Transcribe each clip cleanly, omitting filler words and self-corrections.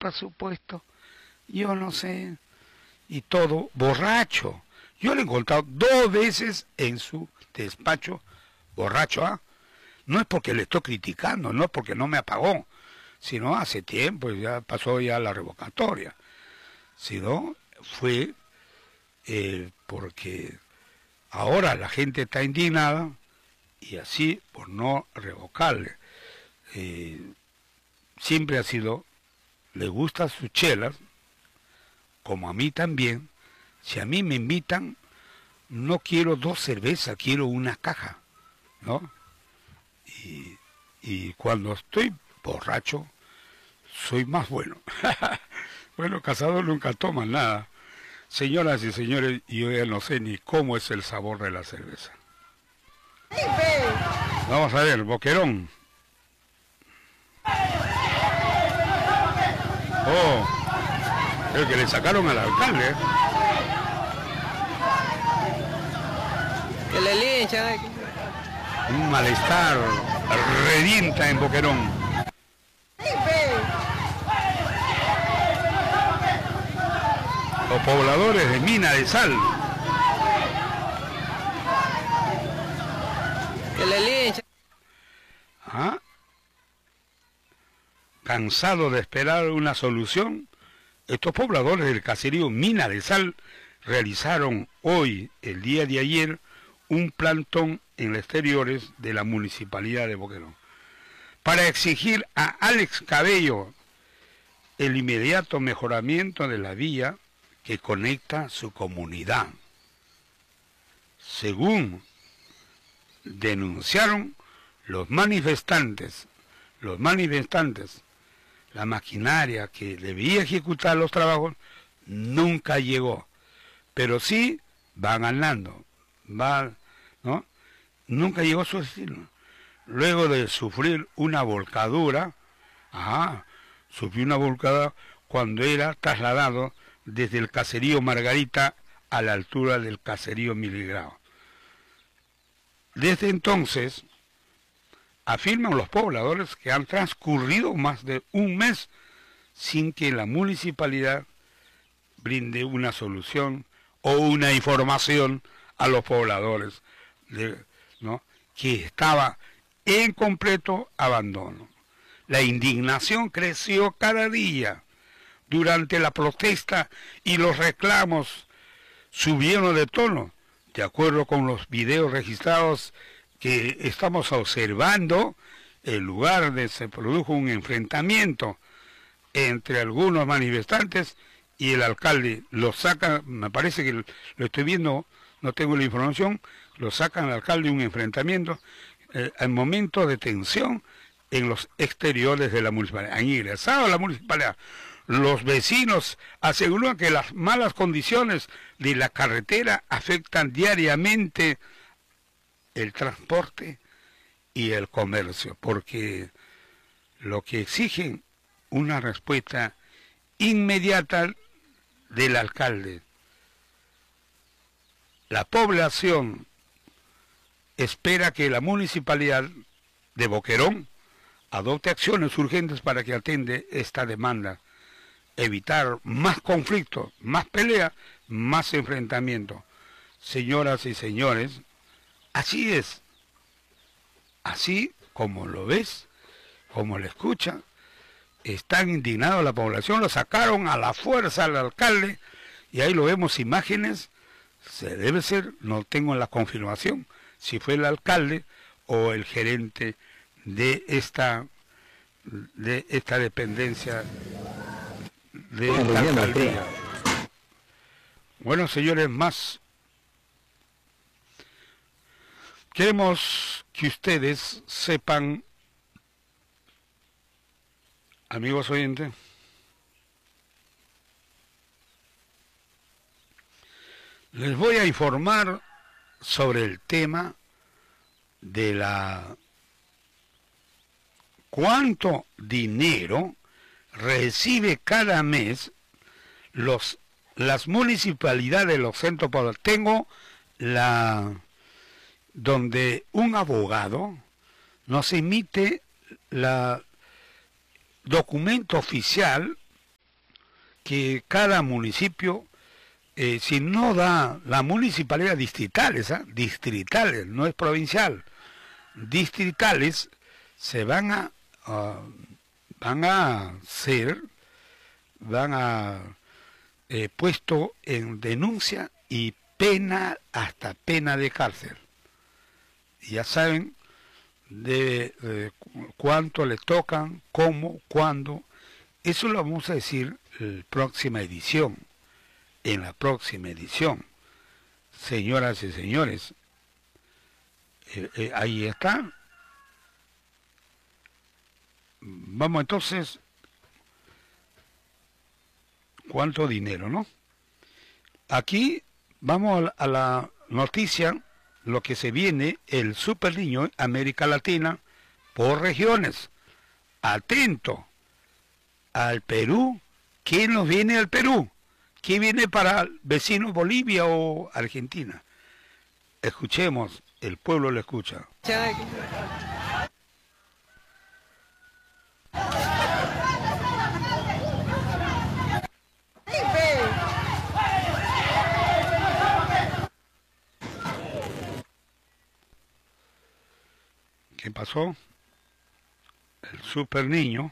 presupuesto, yo no sé, y todo borracho. Yo le he encontrado 2 veces en su despacho borracho, ¿ah? No es porque le estoy criticando, no es porque no me apagó, sino hace tiempo, ya pasó ya la revocatoria, sino fue porque ahora la gente está indignada y así por no revocarle. Siempre ha sido, le gustan sus chelas, como a mí también. Si a mí me invitan, no quiero 2 cervezas, quiero una caja, ¿no? Y cuando estoy borracho, soy más bueno. Bueno, Casado nunca toma nada. Señoras y señores, yo ya no sé ni cómo es el sabor de la cerveza. Vamos a ver, Boquerón. Oh, creo que le sacaron al alcalde. Que le linchan. Un malestar revienta en Boquerón. Los pobladores de Mina de Sal. Que le linchan. ¿Ah? Cansado de esperar una solución, estos pobladores del caserío Mina de Sal realizaron hoy, el día de ayer, un plantón en los exteriores de la municipalidad de Boquerón para exigir a Alex Cabello el inmediato mejoramiento de la vía que conecta su comunidad. Según denunciaron los manifestantes, la maquinaria que debía ejecutar los trabajos nunca llegó, pero sí va ganando, ¿no? Nunca llegó a su destino. Luego de sufrir una volcadura, sufrió una volcada cuando era trasladado desde el caserío Margarita a la altura del caserío Miligrado. Desde entonces, afirman los pobladores que han transcurrido más de un mes sin que la municipalidad brinde una solución o una información a los pobladores, ¿no?, que estaba en completo abandono. La indignación creció cada día. Durante la protesta y los reclamos subieron de tono. De acuerdo con los videos registrados que estamos observando, el lugar donde se produjo un enfrentamiento entre algunos manifestantes y el alcalde. Lo sacan, me parece que lo estoy viendo, no tengo la información, lo sacan al alcalde un enfrentamiento en momentos de tensión en los exteriores de la municipalidad. Han ingresado a la municipalidad. Los vecinos aseguran que las malas condiciones de la carretera afectan diariamente el transporte y el comercio, porque lo que exigen una respuesta inmediata del alcalde. La población espera que la municipalidad de Boquerón adopte acciones urgentes para que atienda esta demanda, evitar más conflictos, más pelea, más enfrentamiento. Señoras y señores, así es, así como lo ves, como lo escuchan, están indignados la población, lo sacaron a la fuerza al alcalde, y ahí lo vemos imágenes, se debe ser, no tengo la confirmación, si fue el alcalde o el gerente de esta dependencia de esta alcaldía. Bueno, señores, más queremos que ustedes sepan, amigos oyentes, les voy a informar sobre el tema de cuánto dinero recibe cada mes las municipalidades de los centros poblados. Tengo donde un abogado nos emite documento oficial que cada municipio, si no da la municipalidad distritales, distritales, no es provincial, distritales, se van a ser, van a puesto en denuncia y pena, hasta pena de cárcel. Y ya saben de cuánto le tocan, cómo, cuándo. Eso lo vamos a decir en la próxima edición. En la próxima edición. Señoras y señores, ahí está. Vamos entonces, ¿cuánto dinero, no? Aquí vamos a la noticia, lo que se viene, el Super Niño América Latina por regiones. Atento al Perú. ¿Quién nos viene al Perú? ¿Quién viene para el vecino Bolivia o Argentina? Escuchemos, el pueblo lo escucha. ¿Qué pasó? El Super Niño.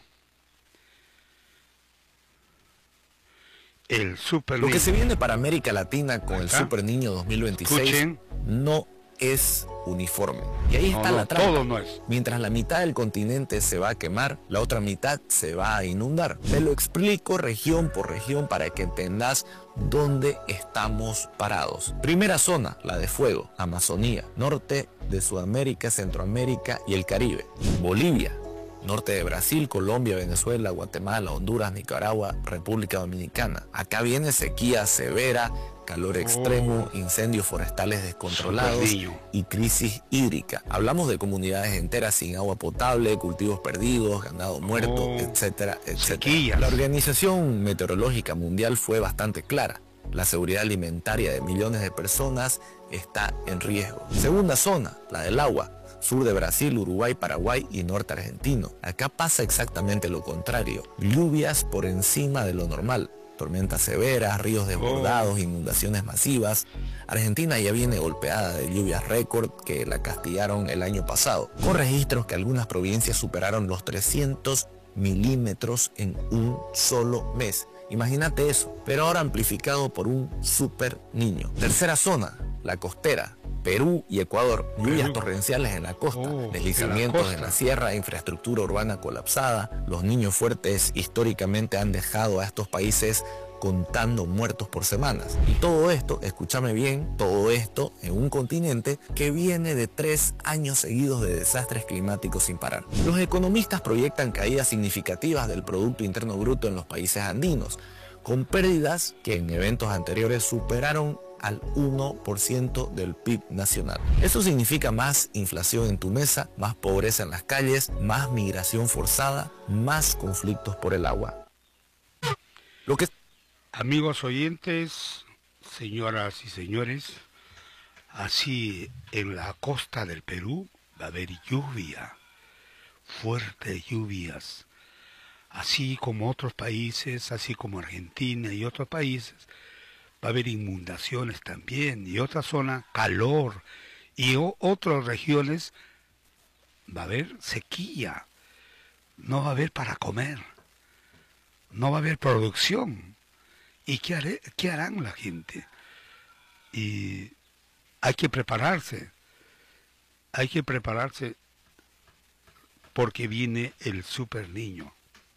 El Super Lo Niño. que se viene para América Latina con el Super Niño 2026 Escuchen. no es uniforme. Y ahí está No, la trampa. todo no es. Mientras la mitad del continente se va a quemar, la otra mitad se va a inundar. Te lo explico región por región para que entendas dónde estamos parados. Primera zona, la de fuego, Amazonía, norte de Sudamérica, Centroamérica y el Caribe. Bolivia, norte de Brasil, Colombia, Venezuela, Guatemala, Honduras, Nicaragua, República Dominicana. Acá viene sequía severa, calor extremo, incendios forestales descontrolados y crisis hídrica. Hablamos de comunidades enteras sin agua potable, cultivos perdidos, ganado muerto, etcétera, etcétera. Sequías. La Organización Meteorológica Mundial fue bastante clara. La seguridad alimentaria de millones de personas está en riesgo. Segunda zona, la del agua. Sur de Brasil, Uruguay, Paraguay y norte argentino. Acá pasa exactamente lo contrario. Lluvias por encima de lo normal. Tormentas severas, ríos desbordados, inundaciones masivas. Argentina ya viene golpeada de lluvias récord que la castigaron el año pasado, con registros que algunas provincias superaron los 300 milímetros en un solo mes. Imagínate eso, pero ahora amplificado por un Super Niño. Tercera zona, la costera. Perú y Ecuador, lluvias torrenciales en la costa, deslizamientos en la sierra, infraestructura urbana colapsada. Los niños fuertes históricamente han dejado a estos países contando muertos por semanas. Y todo esto, escúchame bien, todo esto en un continente que viene de 3 años seguidos de desastres climáticos sin parar. Los economistas proyectan caídas significativas del Producto Interno Bruto en los países andinos, con pérdidas que en eventos anteriores superaron al 1% del PIB nacional. Eso significa más inflación en tu mesa, más pobreza en las calles, más migración forzada, más conflictos por el agua. Amigos oyentes, señoras y señores, así en la costa del Perú va a haber lluvia, fuertes lluvias, así como otros países, así como Argentina y otros países. Va a haber inundaciones también, y otra zona, calor, y otras regiones va a haber sequía, no va a haber para comer, no va a haber producción. ¿Y qué harán la gente? Y hay que prepararse porque viene el Super Niño.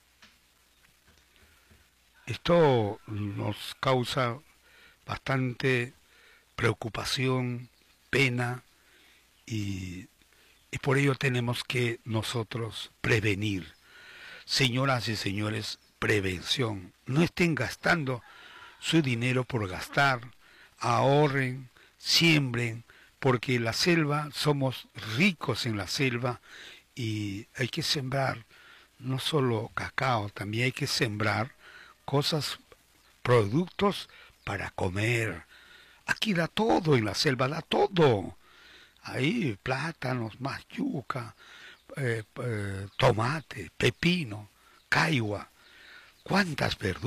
Esto nos causa bastante preocupación, pena, y por ello tenemos que nosotros prevenir. Señoras y señores, prevención. No estén gastando su dinero por gastar, ahorren, siembren, porque la selva, somos ricos en la selva y hay que sembrar no solo cacao, también hay que sembrar cosas, productos para comer. Aquí da todo en la selva, da todo. Ahí plátanos, más yuca, tomate, pepino, caigua. ¿Cuántas verduras?